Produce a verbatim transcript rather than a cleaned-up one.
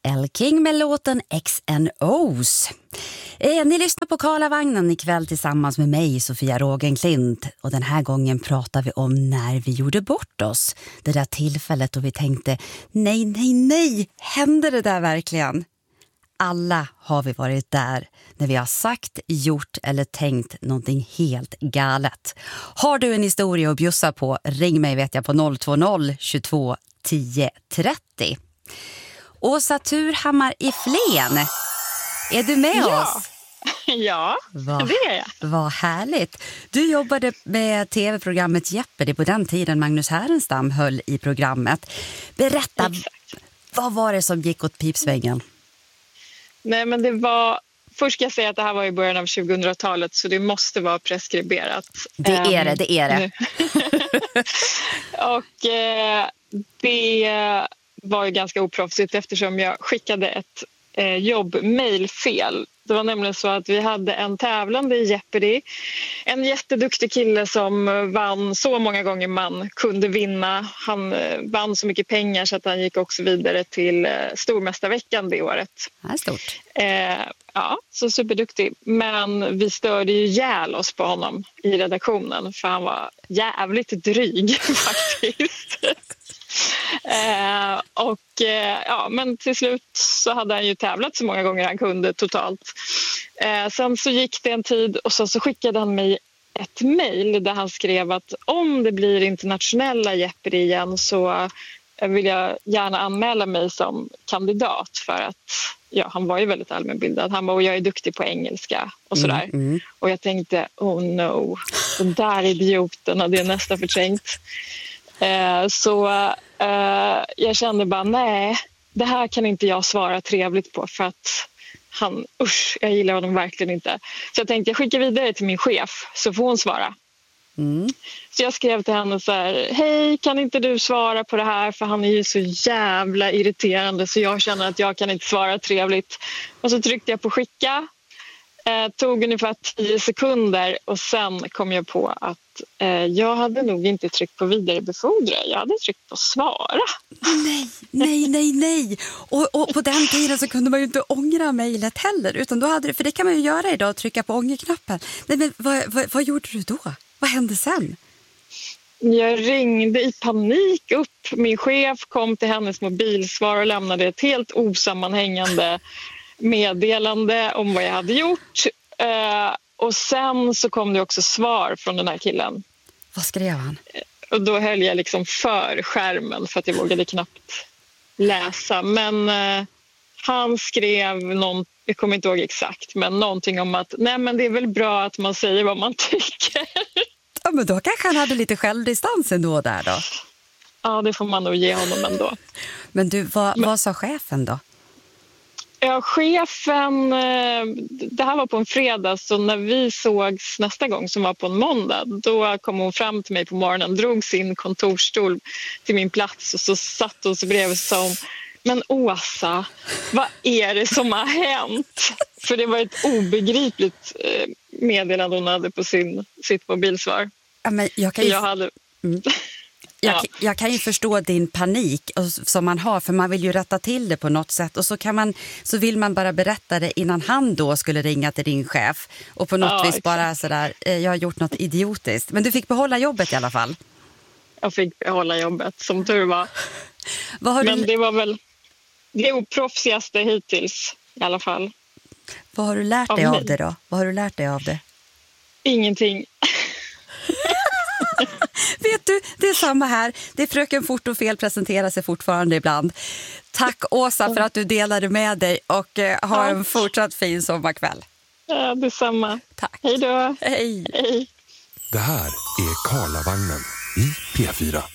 Elle King med låten X and O's. Eh, ni lyssnar på Karlavagnen ikväll tillsammans med mig, Sofia Rogenklint. Och den här gången pratar vi om när vi gjorde bort oss. Det där tillfället då vi tänkte, nej, nej, nej, händer det där verkligen? Alla har vi varit där när vi har sagt, gjort eller tänkt någonting helt galet. Har du en historia att bjussa på, ring mig vet jag på noll två noll tjugotvå tio trettio. Åsa Turhammar i Flen, är du med ja. oss? Ja, vad, det är jag. Vad härligt. Du jobbade med tv-programmet Jeopardy på den tiden Magnus Härenstam höll i programmet. Berätta, Exakt. Vad var det som gick åt pipsvängen? Nej, men det var... Först ska jag säga att det här var i början av tjugohundratalet, så det måste vara preskriberat. Det är det, det är det. Och eh, det var ju ganska oproffsigt eftersom jag skickade ett eh, jobbmail fel. Det var nämligen så att vi hade en tävlande i Jeopardy. En jätteduktig kille som vann så många gånger man kunde vinna. Han eh, vann så mycket pengar så att han gick också vidare till eh, stormästarveckan det året. Det är stort. Eh, ja, så superduktig. Men vi störde ju ihjäl oss på honom i redaktionen för han var jävligt dryg faktiskt. Eh, och eh, ja, men till slut så hade han ju tävlat så många gånger han kunde totalt. Eh, sen så gick det en tid och så, så skickade han mig ett mejl där han skrev att om det blir internationella Jeopardy igen så vill jag gärna anmäla mig som kandidat för att ja, han var ju väldigt allmänbildad. Han bara, och jag är duktig på engelska och sådär. Mm, mm. Och jag tänkte, oh no, den där idioten hade jag nästan förträngt. Eh, så eh, jag kände bara, nej, det här kan inte jag svara trevligt på för att han, usch, jag gillar honom verkligen inte. Så jag tänkte, jag skickar vidare till min chef så får hon svara. Mm. Så jag skrev till henne så här, hej, kan inte du svara på det här för han är ju så jävla irriterande så jag känner att jag kan inte svara trevligt. Och så tryckte jag på skicka. Eh, tog ungefär tio sekunder och sen kom jag på att eh, jag hade nog inte tryckt på vidarebefordra. Jag hade tryckt på svara. Nej, nej, nej, nej. Och, och på den tiden så kunde man ju inte ångra mejlet heller. Utan då hade, för det kan man ju göra idag, trycka på ångerknappen. Nej, men vad, vad, vad gjorde du då? Vad hände sen? Jag ringde i panik upp. Min chef kom till hennes mobilsvar och lämnade ett helt osammanhängande meddelande om vad jag hade gjort. Uh, och sen så kom det också svar från den här killen. Vad skrev han? Och då höll jag liksom för skärmen för att jag vågade knappt läsa. Men uh, han skrev någon, jag kommer inte ihåg exakt, men någonting om att nej, men det är väl bra att man säger vad man tycker. Ja, men då kanske han hade lite självdistans ändå där då. Ja, det får man nog ge honom ändå. Men du, vad, men, vad sa chefen då? Ja, chefen, det här var på en fredag så när vi sågs nästa gång som var på en måndag då kom hon fram till mig på morgonen, drog sin kontorsstol till min plats och så satt hon så bredvid och sa men Åsa, vad är det som har hänt? För det var ett obegripligt meddelande hon hade på sin, sitt mobilsvar. Ja, men jag kan ju... jag hade... Mm. Jag, ja. jag kan ju förstå din panik som man har, för man vill ju rätta till det på något sätt och så, kan man, så vill man bara berätta det innan han då skulle ringa till din chef och på något ja, vis exakt. Bara sådär, jag har gjort något idiotiskt. Men du fick behålla jobbet i alla fall. Jag fick behålla jobbet, som tur var. Vad har Men du... det var väl det oproffsigaste hittills i alla fall. Vad har du lärt dig av, av det då? Vad har du lärt dig av det? Ingenting. Vet du, det är samma här. Det är fröken fort och fel presenterar sig fortfarande ibland. Tack Åsa för att du delade med dig och eh, ha en fortsatt fin sommarkväll. Ja, detsamma. Tack. Hej då. Hej. Hej. Det här är Karlavagnen i P fyra.